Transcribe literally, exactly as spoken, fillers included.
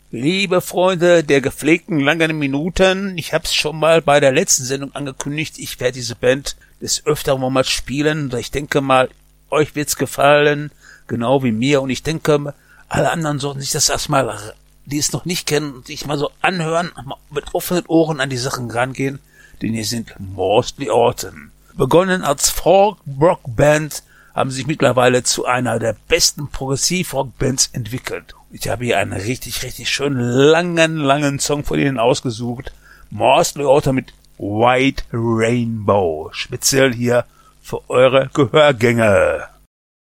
Liebe Freunde der gepflegten langen Minuten, ich hab's schon mal bei der letzten Sendung angekündigt, ich werde diese Band des Öfteren mal spielen. Ich denke mal, euch wird's gefallen, genau wie mir. Und ich denke, alle anderen sollten sich das erstmal, die es noch nicht kennen, sich mal so anhören, mit offenen Ohren an die Sachen rangehen, denn hier sind Mostly Autumn. Begonnen als Folk-Rock-Band, haben sich mittlerweile zu einer der besten Progressiv-Rock-Bands entwickelt. Ich habe hier einen richtig, richtig schönen, langen, langen Song von ihnen ausgesucht. Mostly Autumn mit White Rainbow. Speziell hier für eure Gehörgänge.